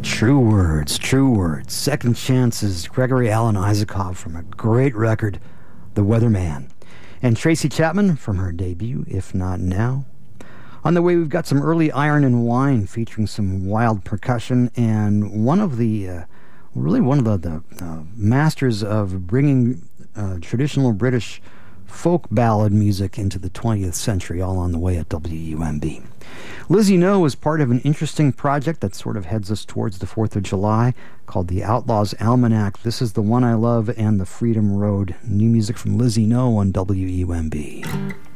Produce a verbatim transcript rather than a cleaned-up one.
True Words, True Words. Second Chances, Gregory Alan Isakov from a great record, The Weatherman. And Tracy Chapman from her debut, If Not Now. On the way, we've got some early Iron and Wine featuring some wild percussion, and one of the, uh, really one of the, the uh, masters of bringing uh, traditional British folk ballad music into the twentieth century, all on the way at W U M B. Lizzie No is part of an interesting project that sort of heads us towards the fourth of July called the Outlaws Almanac. This is The One I Love and The Freedom Road. New music from Lizzie No on W U M B.